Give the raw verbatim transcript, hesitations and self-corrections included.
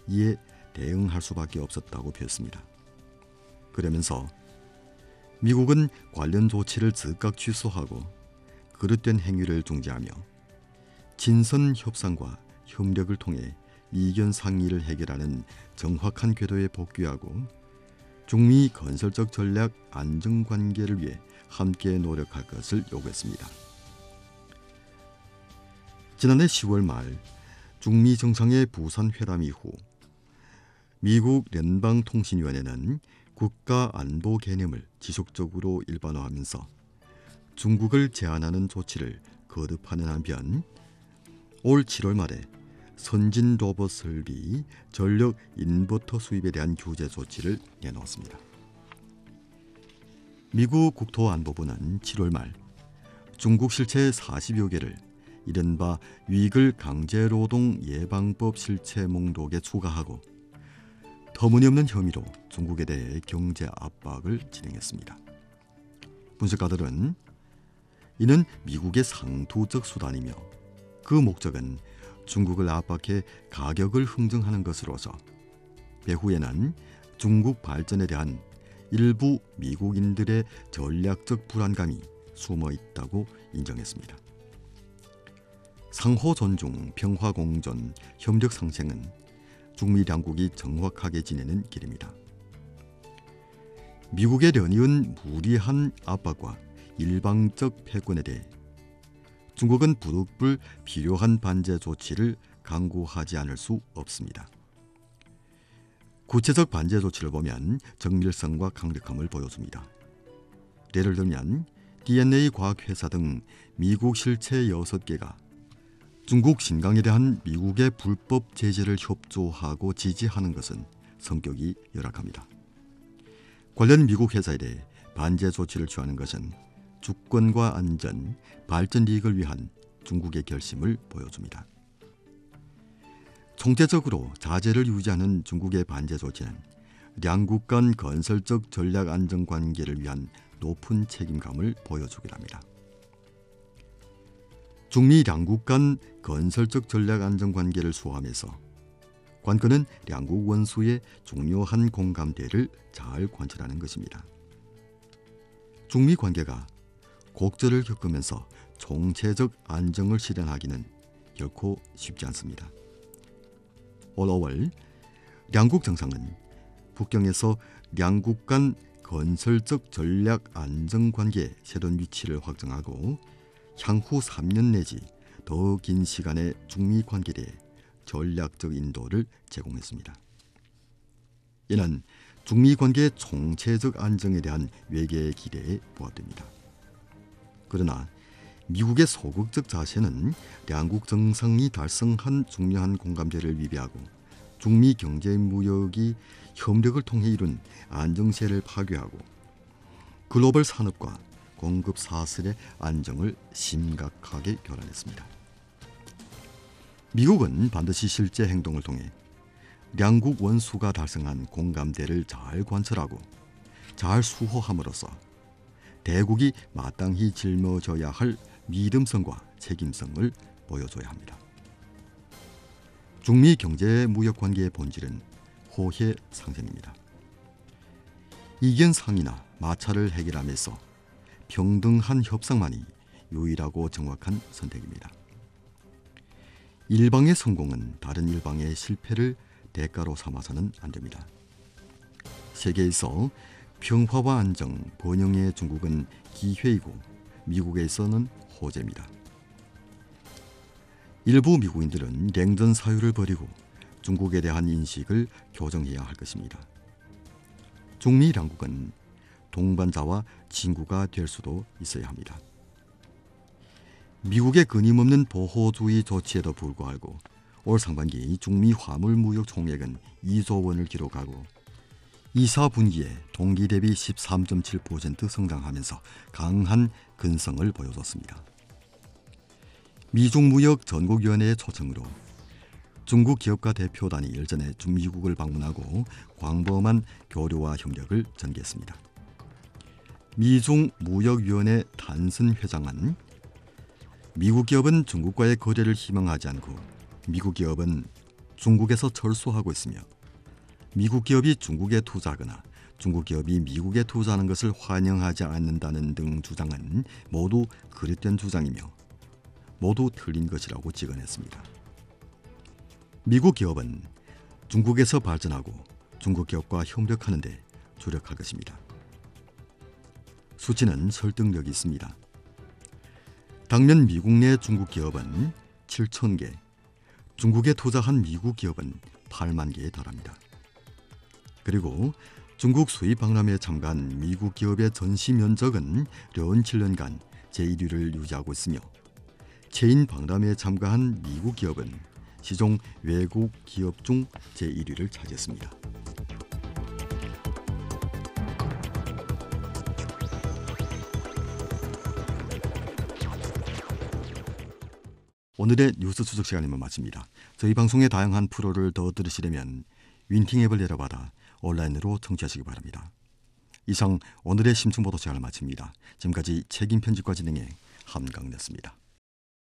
이에 대응할 수밖에 없었다고 표했습니다. 그러면서 미국은 관련 조치를 즉각 취소하고 그릇된 행위를 중지하며 진선 협상과 협력을 통해 이견 상의를 해결하는 정확한 궤도에 복귀하고 중미 건설적 전략 안정관계를 위해 함께 노력할 것을 요구했습니다. 지난해 시월 말 중미 정상의 부산 회담 이후 미국聯邦통신위원회는 국가 안보 개념을 지속적으로 일반화하면서 중국을 제한하는 조치를 거듭하는 한편 올 칠월 말에 선진 로봇 설비, 전력 인버터 수입에 대한 규제 조치를 내놓았습니다. 미국 국토안보부는 칠월 말 중국 실체 사십여 개를 이른바 위글 강제노동 예방법 실체 목록에 추가하고 터무니없는 혐의로 중국에 대해 경제 압박을 진행했습니다. 분석가들은 이는 미국의 상투적 수단이며 그 목적은 중국을 압박해 가격을 흥정하는 것으로서 배후에는 중국 발전에 대한 일부 미국인들의 전략적 불안감이 숨어 있다고 인정했습니다. 상호 존중, 평화 공존, 협력 상생은 중미 양국이 정확하게 지내는 길입니다. 미국의 연이은 무리한 압박과 일방적 패권에 대해 중국은 부득불 필요한 반제 조치를 강구하지 않을 수 없습니다. 구체적 반제 조치를 보면 정밀성과 강력함을 보여줍니다. 예를 들면 디엔에이 과학회사 등 미국 실체 여섯 개가 중국 신강에 대한 미국의 불법 제재를 협조하고 지지하는 것은 성격이 열악합니다. 관련 미국 회사에 대해 반제 조치를 취하는 것은 주권과 안전, 발전 이익을 위한 중국의 결심을 보여줍니다. 총체적으로 자제를 유지하는 중국의 반제 조치는 양국 간 건설적 전략 안정 관계를 위한 높은 책임감을 보여주기도 합니다. 중미 양국 간 건설적 전략 안정 관계를 수호하면서 관건은 양국 원수의 중요한 공감대를 잘 관찰하는 것입니다. 중미 관계가 곡절을 겪으면서 총체적 안정을 실현하기는 결코 쉽지 않습니다. 올 오월 양국 정상은 북경에서 양국 간 건설적 전략 안정 관계의 새로운 위치를 확정하고 향후 삼 년 내지 더 긴 시간의 중미 관계에 대해 전략적 인도를 제공했습니다. 이는 중미 관계의 총체적 안정에 대한 외교의 기대에 부합됩니다. 그러나 미국의 소극적 자세는 양국 정상이 달성한 중요한 공감대를 위배하고 중미 경제 무역이 협력을 통해 이룬 안정세를 파괴하고 글로벌 산업과 공급 사슬의 안정을 심각하게 교란했습니다. 미국은 반드시 실제 행동을 통해 양국 원수가 달성한 공감대를 잘 관철하고 잘 수호함으로써 대국이 마땅히 짊어져야 할 믿음성과 책임성을 보여줘야 합니다. 중미 경제 무역 관계의 본질은 호혜 상생입니다. 이견 상의나 마찰을 해결하면서 평등한 협상만이 유일하고 정확한 선택입니다. 일방의 성공은 다른 일방의 실패를 대가로 삼아서는 안 됩니다. 세계에서 평화와 안정, 번영의 중국은 기회이고 미국에서는 호재입니다. 일부 미국인들은 냉전 사유를 버리고 중국에 대한 인식을 교정해야 할 것입니다. 중미 양국은 동반자와 친구가 될 수도 있어야 합니다. 미국의 끊임없는 보호주의 조치에도 불구하고 올 상반기 중미 화물 무역 총액은 이조 원을 기록하고 이 사 분기에 동기 대비 십삼 점 칠 퍼센트 성장하면서 강한 근성을 보여줬습니다. 미중 무역 전국위원회의 초청으로 중국 기업가 대표단이 일전에 중미국을 방문하고 광범한 교류와 협력을 전개했습니다. 미중 무역위원회 단슨 회장은 미국 기업은 중국과의 거래를 희망하지 않고 미국 기업은 중국에서 철수하고 있으며 미국 기업이 중국에 투자하거나 중국 기업이 미국에 투자하는 것을 환영하지 않는다는 등 주장은 모두 그릇된 주장이며 모두 틀린 것이라고 직언했습니다. 미국 기업은 중국에서 발전하고 중국 기업과 협력하는 데 조력할 것입니다. 수치는 설득력이 있습니다. 당년 미국 내 중국 기업은 칠천 개, 중국에 투자한 미국 기업은 팔만 개에 달합니다. 그리고 중국 수입 박람회에 참가한 미국 기업의 전시 면적은 연 칠 년간 제일 위를 유지하고 있으며 체인 박람회에 참가한 미국 기업은 시종 외국 기업 중 제일 위를 차지했습니다. 오늘의 뉴스 추적 시간이면 마칩니다. 저희 방송의 다양한 프로를 더 들으시려면 윈팅 앱을 내려받아 온라인으로 청취하시기 바랍니다. 이상 오늘의 심층보도 시간을 마칩니다. 지금까지 책임 편집과 진행의 한강이었습니다.